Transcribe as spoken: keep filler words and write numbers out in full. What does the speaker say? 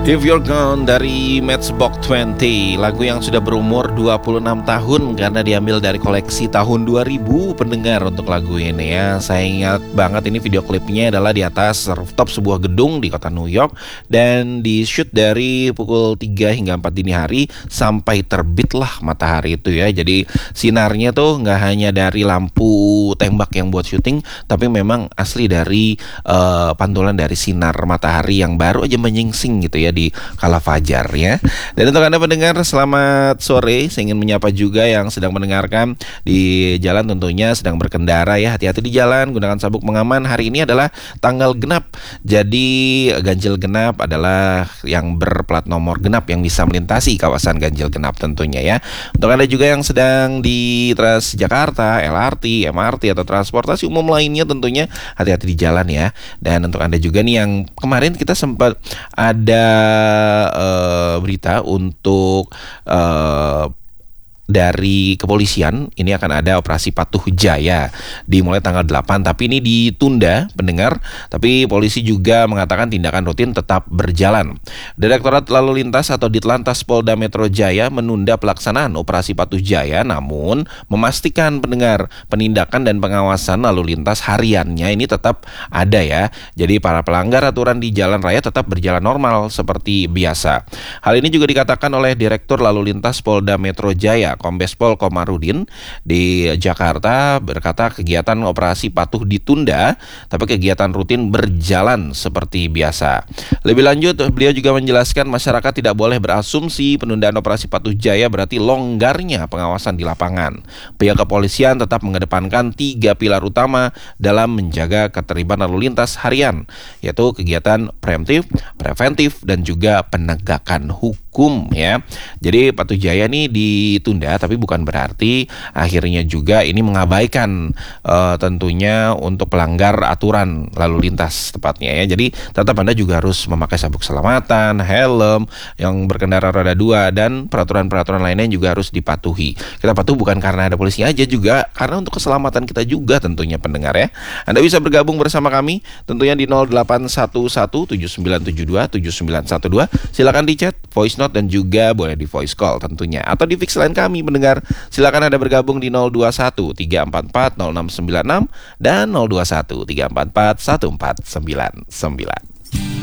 If You're Gone dari Matchbox dua puluh, lagu yang sudah berumur dua puluh enam tahun karena diambil dari koleksi tahun dua ribu pendengar untuk lagu ini ya. Saya ingat banget ini video klipnya adalah di atas rooftop sebuah gedung di kota New York dan di shoot dari pukul tiga hingga empat dini hari sampai terbitlah matahari itu ya. Jadi sinarnya tuh nggak hanya dari lampu tembak yang buat syuting, tapi memang asli dari uh, pantulan dari sinar matahari yang baru aja menyingsing gitu ya di kala fajar ya. Dan untuk Anda pendengar, selamat sore. Saya ingin menyapa juga yang sedang mendengarkan di jalan, tentunya sedang berkendara ya. Hati-hati di jalan, gunakan sabuk pengaman. Hari ini adalah tanggal genap. Jadi ganjil genap adalah yang berplat nomor genap yang bisa melintasi kawasan ganjil genap tentunya ya. Untuk Anda juga yang sedang di Transjakarta, L R T, M R T atau transportasi umum lainnya, tentunya hati-hati di jalan ya. Dan untuk Anda juga nih yang kemarin kita sempat ada uh, berita untuk uh, dari kepolisian, ini akan ada operasi Patuh Jaya dimulai tanggal delapan, tapi ini ditunda pendengar. Tapi polisi juga mengatakan tindakan rutin tetap berjalan. Direktorat Lalu Lintas atau Ditlantas Polda Metro Jaya menunda pelaksanaan operasi Patuh Jaya, namun memastikan pendengar penindakan dan pengawasan lalu lintas hariannya ini tetap ada ya. Jadi para pelanggar aturan di jalan raya tetap berjalan normal seperti biasa. Hal ini juga dikatakan oleh Direktur Lalu Lintas Polda Metro Jaya, Kombes Pol Komarudin di Jakarta, berkata kegiatan operasi patuh ditunda, tapi kegiatan rutin berjalan seperti biasa. Lebih lanjut, beliau juga menjelaskan masyarakat tidak boleh berasumsi penundaan operasi Patuh Jaya berarti longgarnya pengawasan di lapangan. Pihak kepolisian tetap mengedepankan tiga pilar utama dalam menjaga ketertiban lalu lintas harian, yaitu kegiatan preemptif, preventif, dan juga penegakan hukum ya. Jadi Patuh Jaya ini ditunda, tapi bukan berarti akhirnya juga ini mengabaikan uh, tentunya untuk pelanggar aturan lalu lintas tepatnya ya. Jadi tetap Anda juga harus memakai sabuk selamatan, helm, yang berkendara roda dua, dan peraturan-peraturan lainnya juga harus dipatuhi. Kita patuh bukan karena ada polisi aja, juga karena untuk keselamatan kita juga tentunya pendengar ya. Anda bisa bergabung bersama kami tentunya di nol delapan satu satu tujuh sembilan tujuh dua tujuh sembilan satu dua. Silakan di chat, voice note, dan juga boleh di voice call tentunya, atau di fix line kami mendengar. Silakan Anda bergabung di nol dua satu tiga empat empat nol enam sembilan enam dan nol dua satu tiga empat empat satu empat sembilan sembilan.